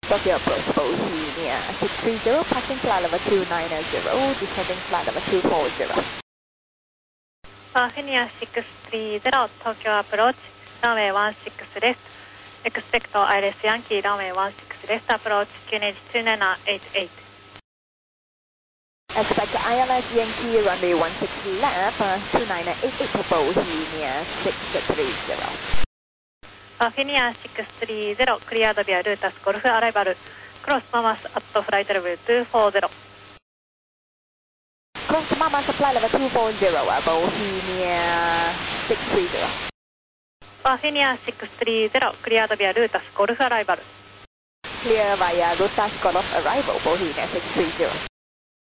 Tokyo approach Bohemia 630, passing flight level 290, descending flight level 240. Bohemia 630, Tokyo approach, runway 16 left, expect ILS Yankee, runway 16 left approach, QNH 2988. Expect ILS Yankee, runway 16 left, 2988 for Bohemia 630. Bohemia 630, cleared via Lutas Golf arrival, cross Mamas at flight level 240. Cross Mamas flight level 240, Bohemia 630. Bohemia 630, cleared via Lutas Golf arrival. Clear via Lutas Golf arrival, Bohemia 630.